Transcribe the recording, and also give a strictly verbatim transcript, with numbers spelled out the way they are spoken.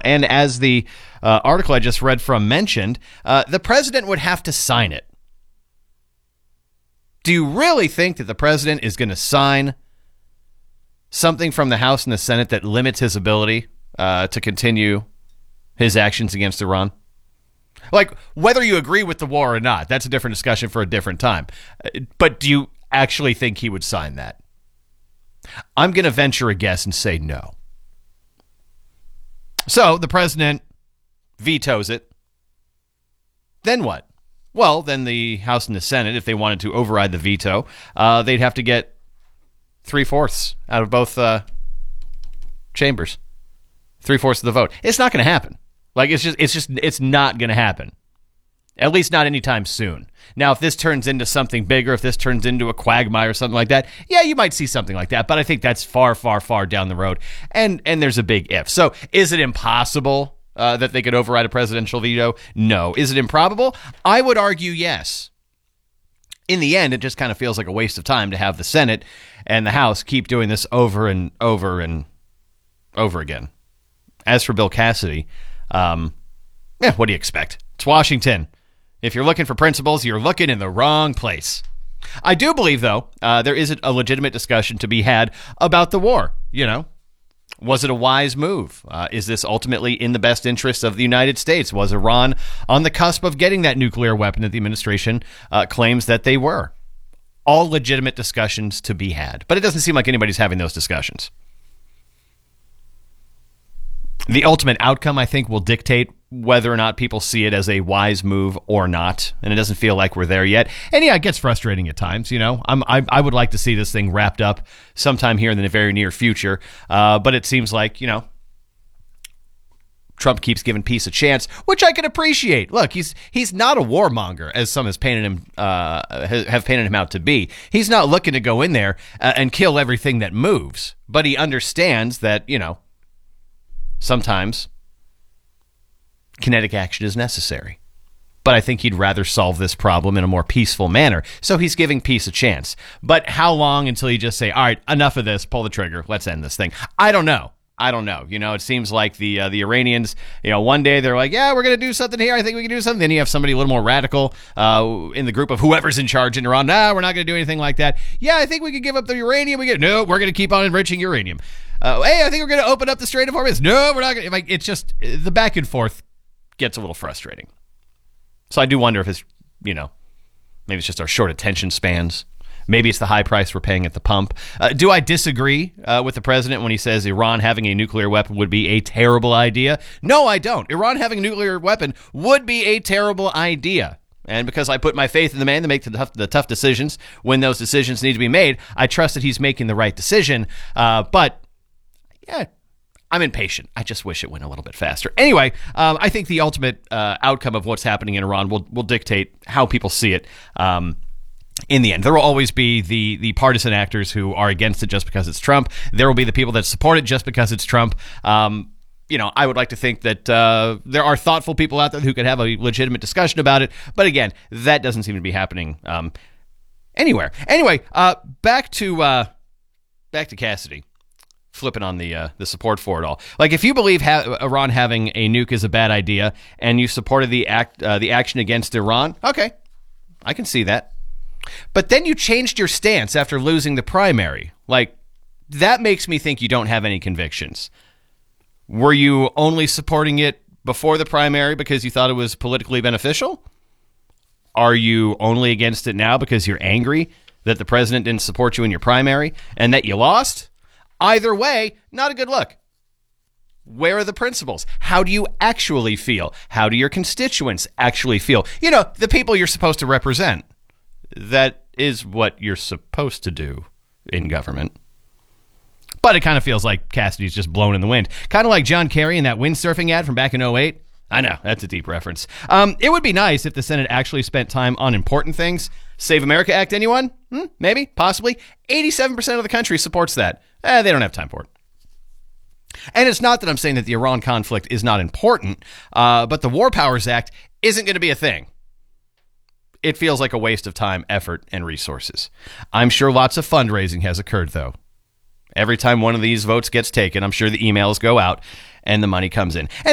and as the uh, article I just read from mentioned, uh, the president would have to sign it. Do you really think that the president is going to sign something from the House and the Senate that limits his ability uh, to continue his actions against Iran? Like, whether you agree with the war or not, that's a different discussion for a different time. But do you actually think he would sign that? I'm going to venture a guess and say no. So the president vetoes it. Then what? Well, then the House and the Senate, if they wanted to override the veto, uh, they'd have to get three-fourths out of both uh, chambers. Three-fourths of the vote. It's not going to happen. Like, it's just, it's just, it's not going to happen. At least not anytime soon. Now, if this turns into something bigger, if this turns into a quagmire or something like that, yeah, you might see something like that. But I think that's far, far, far down the road. And and there's a big if. So is it impossible uh, that they could override a presidential veto? No. Is it improbable? I would argue yes. In the end, it just kind of feels like a waste of time to have the Senate and the House keep doing this over and over and over again. As for Bill Cassidy, um, yeah, what do you expect? It's Washington. If you're looking for principles, you're looking in the wrong place. I do believe, though, uh, there is a legitimate discussion to be had about the war. You know, was it a wise move? Uh, is this ultimately in the best interest of the United States? Was Iran on the cusp of getting that nuclear weapon that the administration uh, claims that they were? All legitimate discussions to be had. But it doesn't seem like anybody's having those discussions. The ultimate outcome, I think, will dictate whether or not people see it as a wise move or not, and it doesn't feel like we're there yet. And yeah, it gets frustrating at times. You know, I'm, I I would like to see this thing wrapped up sometime here in the very near future, uh, but it seems like, you know, Trump keeps giving peace a chance, which I can appreciate. Look, he's he's not a warmonger, as some has painted him uh, have painted him out to be. He's not looking to go in there uh, and kill everything that moves, but he understands that, you know, sometimes kinetic action is necessary. But I think he'd rather solve this problem in a more peaceful manner. So he's giving peace a chance. But how long until you just say, all right, enough of this, pull the trigger, let's end this thing? I don't know. I don't know. You know, it seems like the uh, the Iranians, you know, one day they're like, yeah, we're going to do something here. I think we can do something. Then you have somebody a little more radical uh, in the group of whoever's in charge in Iran. Nah, we're not going to do anything like that. Yeah, I think we could give up the uranium. We get no, we're going to keep on enriching uranium. Uh, hey, I think we're going to open up the Strait of Hormuz. No, we're not going to. Like, it's just the back and forth gets a little frustrating. So I do wonder if it's, you know, maybe it's just our short attention spans. Maybe it's the high price we're paying at the pump. Uh, do I disagree uh, with the president when he says Iran having a nuclear weapon would be a terrible idea? No, I don't. Iran having a nuclear weapon would be a terrible idea. And because I put my faith in the man to make the tough, the tough decisions when those decisions need to be made, I trust that he's making the right decision. Uh, but, yeah, I'm impatient. I just wish it went a little bit faster. Anyway, um, I think the ultimate uh, outcome of what's happening in Iran will, will dictate how people see it. Um In the end, there will always be the the partisan actors who are against it just because it's Trump. There will be the people that support it just because it's Trump. Um, you know, I would like to think that uh, there are thoughtful people out there who could have a legitimate discussion about it. But again, that doesn't seem to be happening um, anywhere. Anyway, uh, back to uh, back to Cassidy. Flipping on the uh, the support for it all. Like, if you believe ha- Iran having a nuke is a bad idea and you supported the act uh, the action against Iran, okay, I can see that. But then you changed your stance after losing the primary. Like, that makes me think you don't have any convictions. Were you only supporting it before the primary because you thought it was politically beneficial? Are you only against it now because you're angry that the president didn't support you in your primary and that you lost? Either way, not a good look. Where are the principles? How do you actually feel? How do your constituents actually feel? You know, the people you're supposed to represent. That is what you're supposed to do in government. But it kind of feels like Cassidy's just blown in the wind. Kind of like John Kerry in that windsurfing ad from back in oh eight. I know, that's a deep reference. Um, it would be nice if the Senate actually spent time on important things. Save America Act, anyone? Hmm, maybe, possibly. eighty-seven percent of the country supports that. Eh, they don't have time for it. And it's not that I'm saying that the Iran conflict is not important, uh, but the War Powers Act isn't going to be a thing. It feels like a waste of time, effort, and resources. I'm sure lots of fundraising has occurred, though. Every time one of these votes gets taken, I'm sure the emails go out and the money comes in. And